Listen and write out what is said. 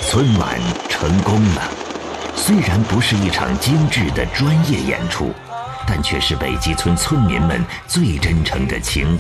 春晚成功了，虽然不是一场精致的专业演出，但却是北极村村民们最真诚的情